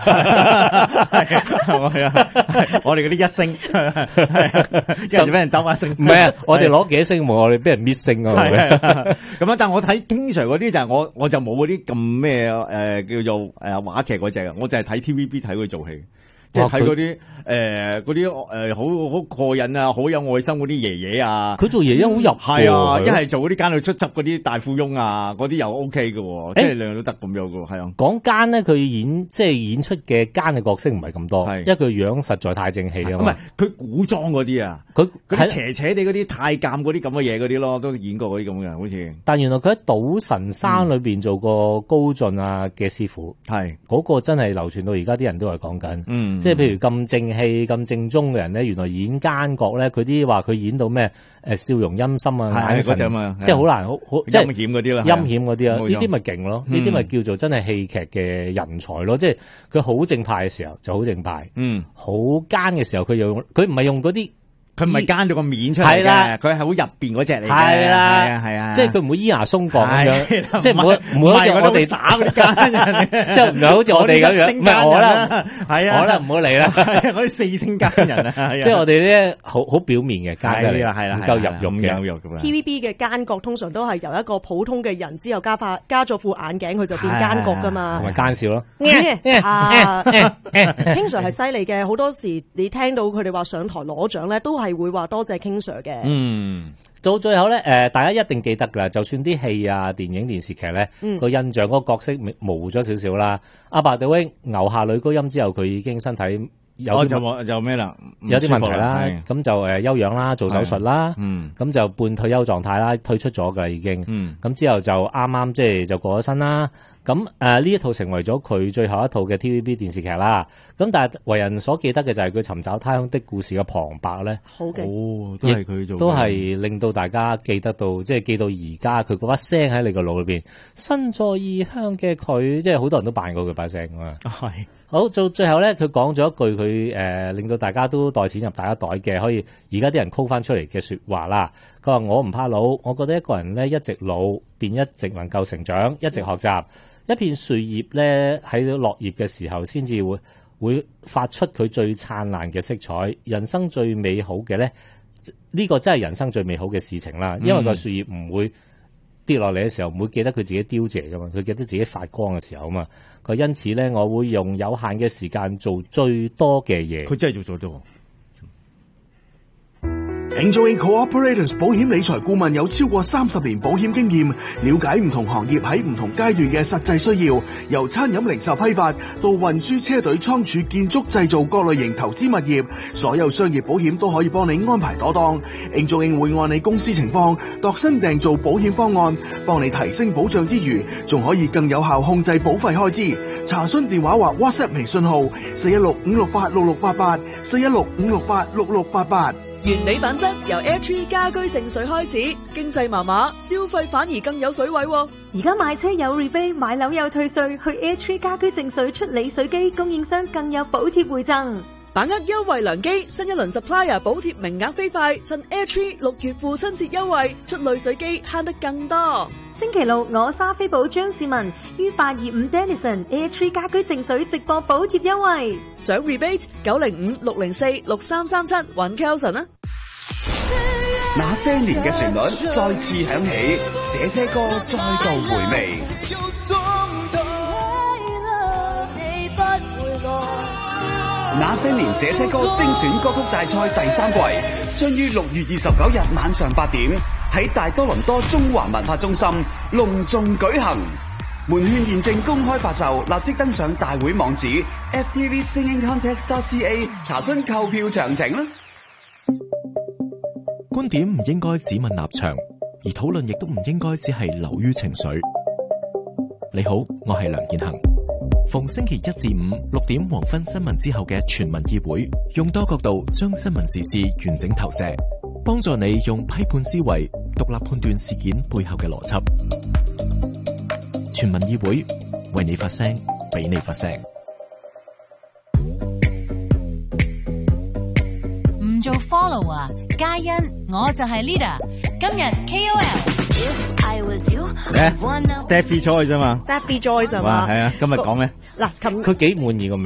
我哋嗰啲一星，跟住俾人兜翻星。 唔係啊，我哋攞幾星冇，我哋俾人搣星啊。 咁啊，但我睇 King Sir 嗰啲就係我就冇嗰啲咁咩叫做話劇嗰隻，我就係睇 TVB 睇佢做戲。即係睇嗰啲好過癮啊，好有愛心嗰啲爺爺啊， 佢做爺爺好入係啊，一係做嗰啲奸到出汁嗰啲大富翁啊，嗰啲又 OK 嘅，即係兩樣都得咁樣嘅，係啊。 講奸咧，佢演出嘅奸嘅角色唔係咁多，因為佢樣實在太正氣啊嘛。 唔係佢古裝嗰啲啊，佢啲邪邪地嗰啲太監嗰啲咁嘅嘢嗰啲咯，都演過嗰啲咁嘅，好似。 但原來佢喺賭神山裏邊做過高進啊嘅師傅， 係嗰個真係流傳到而家啲人都係講緊，即係譬如咁正氣、咁正宗嘅人咧，原來演奸角咧，佢啲話佢演到咩笑容陰森啊，眼神即係好難，好即係陰險嗰啲啦， 陰險嗰啲啊，呢啲咪勁咯，呢啲咪叫做真係戲劇嘅人才咯，即係佢好正派嘅時候就好正派，好奸嘅時候佢唔係用嗰啲。 佢唔係奸咗個面出嚟嘅，佢係好入邊嗰隻嚟嘅。係啊， 即係佢唔會咿牙鬆角咁樣，即係唔會好似我哋打嗰啲奸人，即係唔係好似我哋咁樣。唔係我啦，係啊，我啦唔好嚟啦。 嗰啲四星奸人啊， 即係我哋咧好表面嘅奸人，唔夠入肉嘅。 TVB 嘅奸角通常都係由一個普通嘅人之後加咗副眼鏡，佢就變奸角噶嘛。 同埋奸笑咯。 King Sir 係犀利嘅，好多時你聽到佢哋話上台攞獎咧，都係會話多謝 King Sir 嘅。 到最後咧，大家一定記得噶啦，就算啲戲啊、電影、電視劇咧，個印象嗰個角色模咗少少啦。阿白德榮牛下女高音之後，佢已經身體有就咩啦， 有啲問題啦，咁就休養啦，做手術啦，咁就半退休狀態啦，退出咗噶啦已經。咁之後就啱啱即係就過咗身啦。咁呢一套成為咗佢最後一套嘅 TVB 電視劇啦。咁但係為人所記得嘅就係佢尋找他鄉的故事嘅旁白咧， 好嘅， 都係佢做， 都係令到大家記得到，即係記到而家佢嗰把聲喺你個腦裏邊，身在異鄉嘅佢，即係好多人都扮過佢把聲啊。係好做最後咧，佢講咗一句佢令到大家都袋錢入大家袋嘅，可以而家啲人 call 翻出嚟嘅說話啦。佢話我唔怕老，我覺得一個人咧一直老，便一直能夠成長，一直學習。一片樹葉咧喺度落葉嘅時候，先至會發出佢最燦爛嘅色彩。人生最美好嘅咧，呢個真係人生最美好嘅事情啦。因為個樹葉唔會跌落嚟嘅時候，唔會記得佢自己凋謝噶嘛，佢記得自己發光嘅時候啊嘛。佢因此咧，我會用有限嘅時間做最多嘅嘢。 佢真係做咗多。 Angel Inc. Cooperators 保險理財顧問有超過30年保險經驗，了解唔同行業喺唔同階段嘅實際需要，由餐飲零售批發到運輸車隊倉儲建築製造各類型投資物業，所有商業保險都可以幫你安排妥當。Angel Inc. 會按你公司情況度身訂造保險方案，幫你提升保障之餘，仲可以更有效控制保費開支。查詢電話或 WhatsApp 微信號416-568-6688 416-568-6688。 原理品質由 Airtree 家居淨水開始，經濟麻麻，消費反而更有水位。 而家買車有 rebate， 買樓有退稅，去 Airtree 家居淨水出理水機，供應商更有補貼回贈。 把握優惠良機，新一輪 supplier 補貼名額飛快，趁 Airtree 6月父親節優惠，出濾水機慳得更多。 星期六我莎菲寶張志文於825 Denison Airtree 家居淨水直播補貼優惠， 想 rebate 905-604-6337揾 Kelson 啊！ 那些年嘅旋律再次響起，這些歌再度回味。那些年這些歌精選歌曲大賽第3季將於6月29日晚上8點喺大多倫多中華文化中心隆重舉行，門券現正公開發售，立即登上大會網址 ftvsingingcontest.ca 查詢購票詳情啦。 觀點唔應該只問立場，而討論亦都唔應該只係流於情緒。你好，我係梁健恒。逢星期1至5 6點黃昏新聞之後嘅全民議會，用多角度將新聞時事完整投射，幫助你用批判思維獨立判斷事件背後嘅邏輯。全民議會，為你發聲，俾你發聲。 唔做 follower， 皆因我就係 leader。今日 KOL。 Stephy Joyce 啫嘛 ，Stephy Joyce 係嘛？ 係啊，今日講咩？ 嗱， 佢幾滿意個